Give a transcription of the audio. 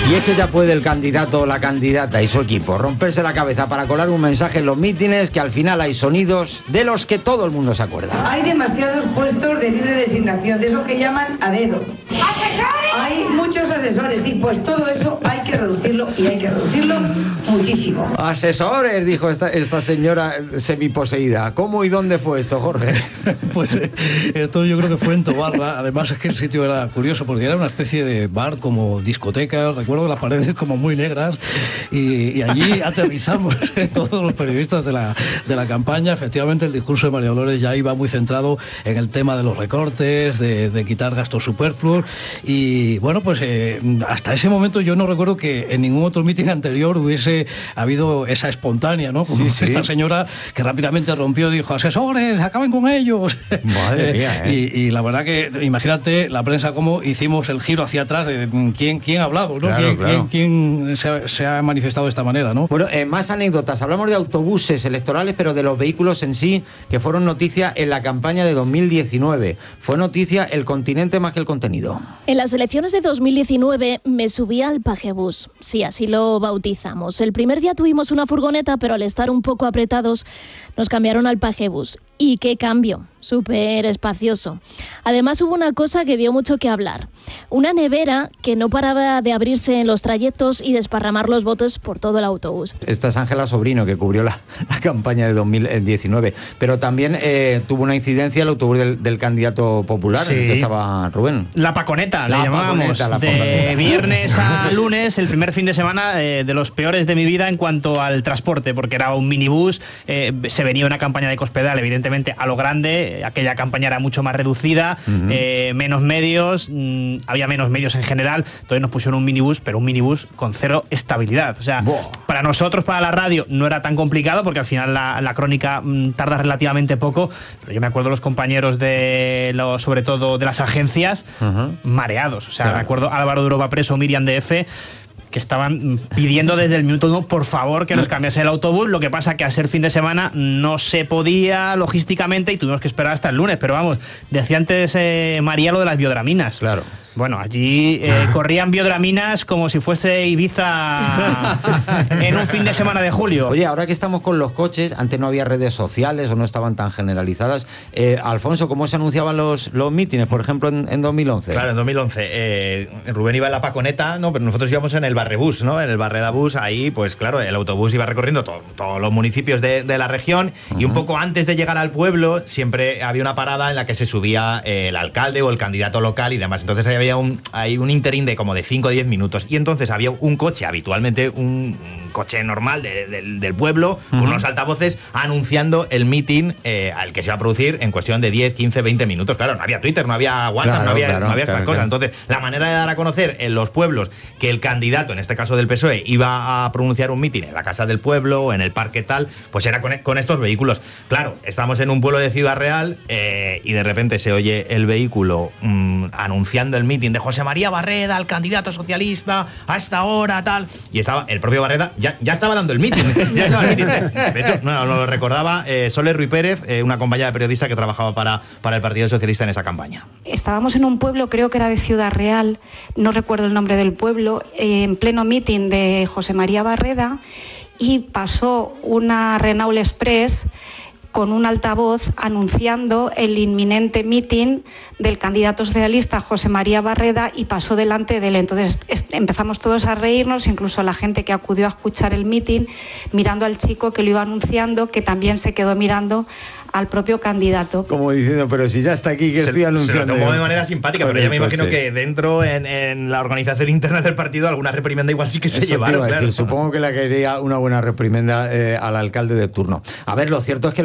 Y es que ya puede el candidato o la candidata y su equipo romperse la cabeza para colar un mensaje en los mítines, que al final hay sonidos de los que todo el mundo se acuerda. Hay demasiados puestos de libre designación, de esos que llaman a dedo. ¡Asesores! Hay muchos asesores, sí, pues todo eso hay que reducirlo, y hay que reducirlo muchísimo. Asesores, dijo esta señora semiposeída. ¿Cómo y dónde fue esto, Jorge? Pues esto yo creo que fue en Tobarra. Además es que el sitio era curioso porque era una especie de bar como discoteca. Recuerdo las paredes como muy negras y allí aterrizamos todos los periodistas de la campaña. Efectivamente el discurso de María Dolores ya iba muy centrado en el tema de los recortes, de quitar gastos superfluos, y bueno, pues hasta ese momento yo no recuerdo que en ningún otro mitin anterior hubiese habido esa espontánea, ¿no? Como sí. Esta señora que rápidamente rompió y dijo: asesores, acaben con ellos. Madre mía, y la verdad que imagínate la prensa cómo hicimos el giro hacia atrás de quién ha hablado, ¿no? Claro. ¿Quién se ha manifestado de esta manera, ¿no? Bueno, más anécdotas. Hablamos de autobuses electorales, pero de los vehículos en sí, que fueron noticia en la campaña de 2019. Fue noticia el continente más que el contenido. En las elecciones de 2019 me subí al Pagebus. Sí, así lo bautizamos. El primer día tuvimos una furgoneta, pero al estar un poco apretados nos cambiaron al Pagebus. ¿Y qué cambio? Súper espacioso. Además hubo una cosa que dio mucho que hablar. Una nevera que no paraba de abrirse en los trayectos y desparramar los votos por todo el autobús. Esta es Ángela Sobrino, que cubrió la campaña de 2019. Pero también tuvo una incidencia el autobús del candidato popular, sí, en el que estaba Rubén. La Paconeta, le llamábamos. De viernes a lunes, el primer fin de semana de los peores de mi vida en cuanto al transporte, porque era un minibús, se venía una campaña de Cospedal, evidentemente a lo grande. Aquella campaña era mucho más reducida, menos medios, había menos medios en general, entonces nos pusieron un minibús, pero un minibús con cero estabilidad. O sea, para nosotros, para la radio, no era tan complicado, porque al final la crónica tarda relativamente poco, pero yo me acuerdo los compañeros sobre todo de las agencias, mareados. O sea, claro. Me acuerdo Álvaro de Europa Preso, Miriam de F, que estaban pidiendo desde el minuto 1, por favor, que nos cambiase el autobús. Lo que pasa que al ser fin de semana no se podía logísticamente y tuvimos que esperar hasta el lunes. Pero vamos, decía antes María lo de las biodraminas. Claro. Bueno, allí corrían biodraminas como si fuese Ibiza en un fin de semana de julio. Oye, ahora que estamos con los coches, antes no había redes sociales o no estaban tan generalizadas. Alfonso, ¿cómo se anunciaban los mítines, por ejemplo, en 2011? Claro, en 2011. Rubén iba en la Paconeta, ¿no? Pero nosotros íbamos en el Barrebús, ¿no? En el Barredabús, ahí, pues claro, el autobús iba recorriendo todos los municipios de la región, y un poco antes de llegar al pueblo siempre había una parada en la que se subía el alcalde o el candidato local y demás. Entonces había un interín de como de 5 o 10 minutos, y entonces había un coche, habitualmente un coche normal del pueblo, con unos altavoces anunciando el mitin al que se iba a producir en cuestión de 10, 15, 20 minutos. Claro, no había Twitter, no había WhatsApp, no había estas cosas. Entonces, la manera de dar a conocer en los pueblos que el candidato, en este caso del PSOE, iba a pronunciar un mitin en la Casa del Pueblo o en el parque tal, pues era con estos vehículos. Claro, estamos en un pueblo de Ciudad Real y de repente se oye el vehículo anunciando el mitin de José María Barreda, el candidato socialista, a esta hora, tal, y estaba el propio Barreda, ya estaba dando el mitin. De hecho, nos lo recordaba Soler Ruiz Pérez, una compañera periodista que trabajaba para el Partido Socialista en esa campaña. Estábamos en un pueblo, creo que era de Ciudad Real, no recuerdo el nombre del pueblo, en pleno mitin de José María Barreda, y pasó una Renault Express con un altavoz anunciando el inminente mitin del candidato socialista José María Barreda, y pasó delante de él. Entonces empezamos todos a reírnos, incluso la gente que acudió a escuchar el mitin, mirando al chico que lo iba anunciando, que también se quedó mirando al propio candidato. Como diciendo, pero si ya está aquí, que estoy anunciando. Se lo tomó de manera simpática, pero yo me imagino que dentro, en la organización interna del partido, alguna reprimenda igual sí que se llevaron. Claro. Supongo que la quería una buena reprimenda al alcalde de turno. A ver, lo cierto es que